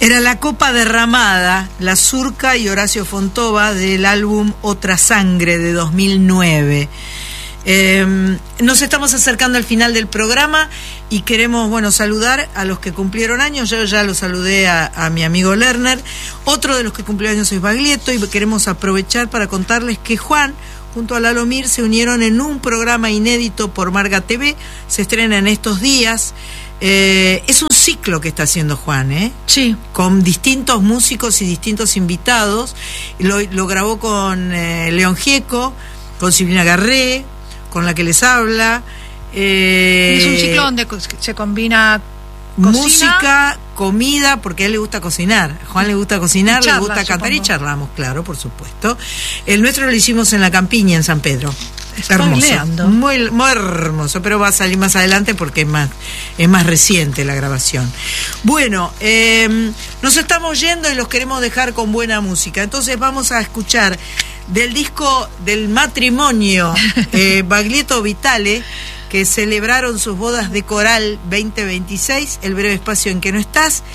Era La Copa Derramada, La Surca y Horacio Fontova, del álbum Otra Sangre de 2009. Nos estamos acercando al final del programa y queremos, saludar a los que cumplieron años. Yo ya lo saludé a mi amigo Lerner. Otro de los que cumplió años es Baglietto, y queremos aprovechar para contarles que Juan junto a Lalo Mir se unieron en un programa inédito por Marga TV. Se estrena en estos días. Es un ciclo que está haciendo Juan, Sí. Con distintos músicos y distintos invitados. Lo grabó con León Gieco, con Silvina Garré, con la que les habla. Es un ciclo donde se combina música, comida, porque a él le gusta cocinar. A Juan le gusta cocinar, charla, le gusta cantar, supongo. y charlamos, claro, por supuesto. El nuestro lo hicimos en La Campiña, en San Pedro. Es hermoso, muy, muy hermoso, pero va a salir más adelante porque es más reciente la grabación. Bueno, nos estamos yendo y los queremos dejar con buena música. Entonces vamos a escuchar del disco del matrimonio Baglietto Vitale, que celebraron sus bodas de coral 2026, El breve espacio en que no estás,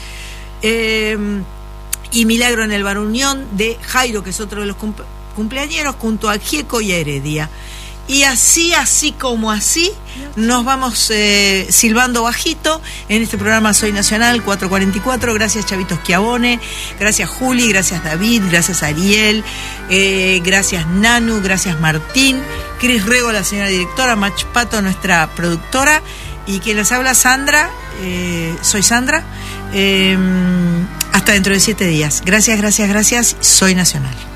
y Milagro en el Bar Unión, de Jairo, que es otro de los cumpleañeros, junto a Gieco y a Heredia. Y así como así, nos vamos silbando bajito en este programa Soy Nacional 444. Gracias Chavito Schiavone, gracias Juli, gracias David, gracias Ariel, gracias Nanu, gracias Martín, Cris Rego, la señora directora, Mach Pato, nuestra productora, y quien les habla, Sandra. Soy Sandra. Hasta dentro de 7 días. Gracias. Soy Nacional.